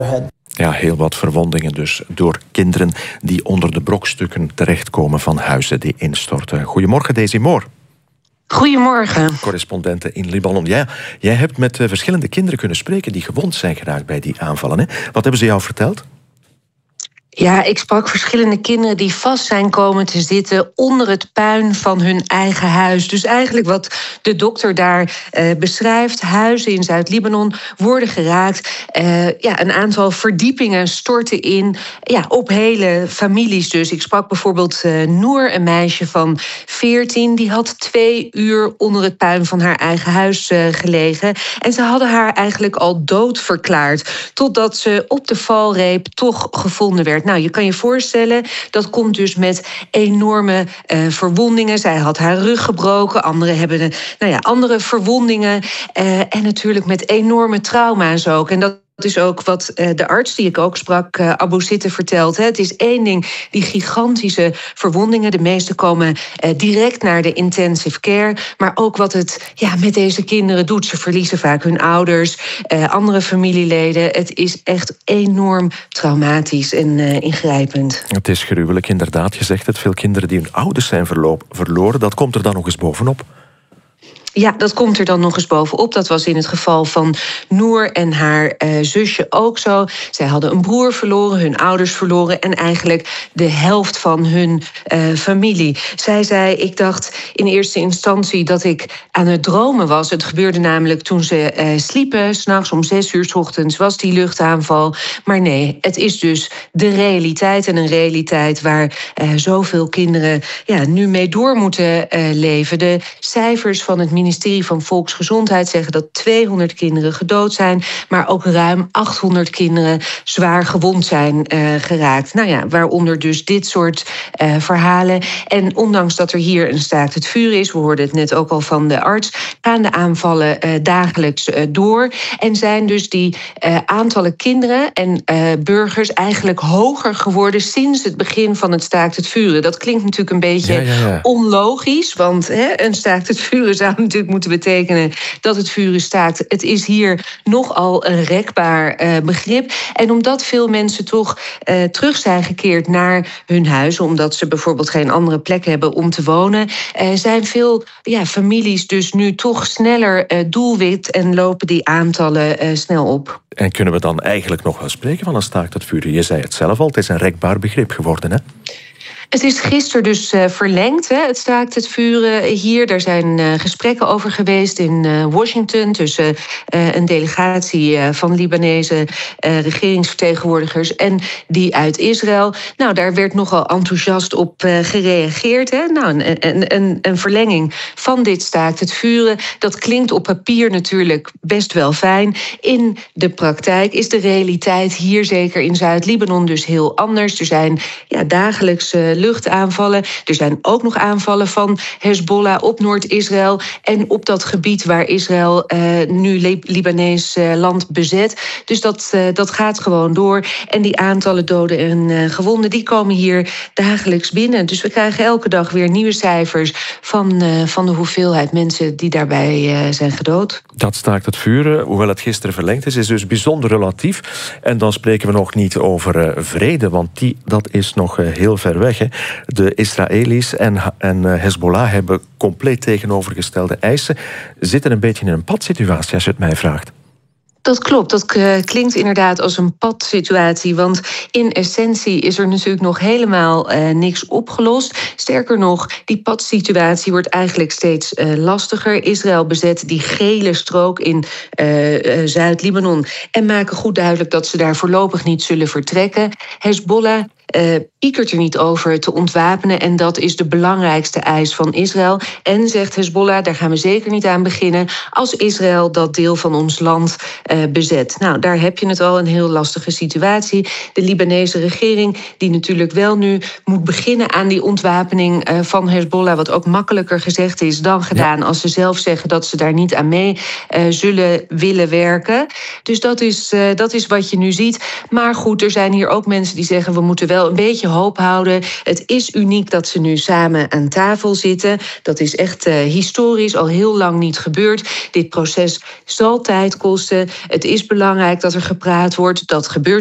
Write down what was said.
Ja, heel wat verwondingen dus door kinderen die onder de brokstukken terechtkomen van huizen die instorten. Goedemorgen, Daisy Moore. Goedemorgen. Correspondente in Libanon. Ja, jij hebt met verschillende kinderen kunnen spreken die gewond zijn geraakt bij die aanvallen. Hè? Wat hebben ze jou verteld? Ja, ik sprak verschillende kinderen die vast zijn komen te zitten onder het puin van hun eigen huis. Dus eigenlijk wat de dokter daar beschrijft. Huizen in Zuid-Libanon worden geraakt. Een aantal verdiepingen storten in op hele families dus. Ik sprak bijvoorbeeld Noor, een meisje van 14. Die had 2 uur onder het puin van haar eigen huis gelegen. En ze hadden haar eigenlijk al dood verklaard. Totdat ze op de valreep toch gevonden werd. Nou, je kan je voorstellen, dat komt dus met enorme verwondingen. Zij had haar rug gebroken, anderen hebben andere verwondingen. En natuurlijk met enorme trauma's ook. En dat is ook wat de arts die ik ook sprak, Abu Sitte, vertelt. Het is één ding, die gigantische verwondingen. De meeste komen direct naar de intensive care. Maar ook wat het met deze kinderen doet. Ze verliezen vaak hun ouders, andere familieleden. Het is echt enorm traumatisch en ingrijpend. Het is gruwelijk, inderdaad. Je zegt het, veel kinderen die hun ouders zijn verloren. Dat komt er dan nog eens bovenop. Ja, dat komt er dan nog eens bovenop. Dat was in het geval van Noor en haar zusje ook zo. Zij hadden een broer verloren, hun ouders verloren en eigenlijk de helft van hun familie. Zij zei, ik dacht in eerste instantie dat ik aan het dromen was. Het gebeurde namelijk toen ze sliepen. 's Nachts om 6 uur 's ochtends was die luchtaanval. Maar nee, het is dus de realiteit. En een realiteit waar zoveel kinderen nu mee door moeten leven. De cijfers van het ministerie van Volksgezondheid zeggen dat 200 kinderen gedood zijn, maar ook ruim 800 kinderen zwaar gewond zijn geraakt. Waaronder dus dit soort verhalen. En ondanks dat er hier een staakt het vuur is, we hoorden het net ook al van de arts, gaan de aanvallen dagelijks door. En zijn dus die aantallen kinderen en burgers eigenlijk hoger geworden sinds het begin van het staakt het vuren. Dat klinkt natuurlijk een beetje onlogisch, want een staakt het vuren zou natuurlijk moeten betekenen dat het vuren staakt. Het is hier nogal een rekbaar begrip. En omdat veel mensen toch terug zijn gekeerd naar hun huis, omdat ze bijvoorbeeld geen andere plek hebben om te wonen, zijn veel families dus nu toch sneller doelwit en lopen die aantallen snel op. En kunnen we dan eigenlijk nog wel spreken van een staakt het vuren? Je zei het zelf al, het is een rekbaar begrip geworden, hè? Het is gisteren dus verlengd, het staakt het vuren hier. Daar zijn gesprekken over geweest in Washington tussen een delegatie van Libanese regeringsvertegenwoordigers en die uit Israël. Nou, daar werd nogal enthousiast op gereageerd. Een verlenging van dit staakt het vuren, dat klinkt op papier natuurlijk best wel fijn. In de praktijk is de realiteit hier, zeker in Zuid-Libanon, dus heel anders. Er zijn dagelijks luchtaanvallen. Er zijn ook nog aanvallen van Hezbollah op Noord-Israël en op dat gebied waar Israël nu Libanees land bezet. Dus dat gaat gewoon door. En die aantallen doden en gewonden, die komen hier dagelijks binnen. Dus we krijgen elke dag weer nieuwe cijfers van de hoeveelheid mensen die daarbij zijn gedood. Dat staakt het vuren, hoewel het gisteren verlengd is dus bijzonder relatief. En dan spreken we nog niet over vrede, want dat is nog heel ver weg. Hè. De Israëli's en Hezbollah hebben compleet tegenovergestelde eisen. Zitten een beetje in een padsituatie, als je het mij vraagt. Dat klopt, dat klinkt inderdaad als een padsituatie. Want in essentie is er natuurlijk nog helemaal niks opgelost. Sterker nog, die padsituatie wordt eigenlijk steeds lastiger. Israël bezet die gele strook in Zuid-Libanon en maken goed duidelijk dat ze daar voorlopig niet zullen vertrekken. Hezbollah piekert er niet over te ontwapenen en dat is de belangrijkste eis van Israël. En zegt Hezbollah, daar gaan we zeker niet aan beginnen als Israël dat deel van ons land bezet. Nou, daar heb je het al, een heel lastige situatie. De Libanese regering, die natuurlijk wel nu moet beginnen aan die ontwapening van Hezbollah, wat ook makkelijker gezegd is dan gedaan als ze zelf zeggen dat ze daar niet aan mee zullen willen werken. Dus dat is wat je nu ziet. Maar goed, er zijn hier ook mensen die zeggen we moeten wel wel een beetje hoop houden. Het is uniek dat ze nu samen aan tafel zitten. Dat is echt historisch, al heel lang niet gebeurd. Dit proces zal tijd kosten. Het is belangrijk dat er gepraat wordt. Dat gebeurt